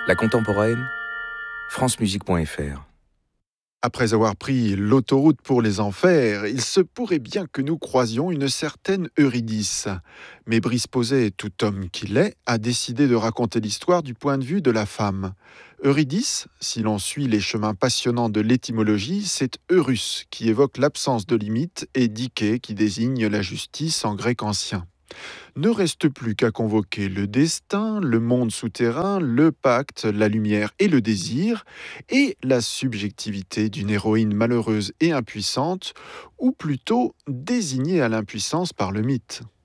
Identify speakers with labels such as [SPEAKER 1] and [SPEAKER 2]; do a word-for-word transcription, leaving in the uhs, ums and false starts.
[SPEAKER 1] La contemporaine, francemusique point f r.
[SPEAKER 2] Après avoir pris l'autoroute pour les enfers, il se pourrait bien que nous croisions une certaine Eurydice. Mais Brice Pauset, tout homme qu'il est, a décidé de raconter l'histoire du point de vue de la femme. Eurydice, si l'on suit les chemins passionnants de l'étymologie, c'est Eurus qui évoque l'absence de limite et Dike qui désigne la justice en grec ancien. Ne reste plus qu'à convoquer le destin, le monde souterrain, le pacte, la lumière et le désir, et la subjectivité d'une héroïne malheureuse et impuissante, ou plutôt désignée à l'impuissance par le mythe.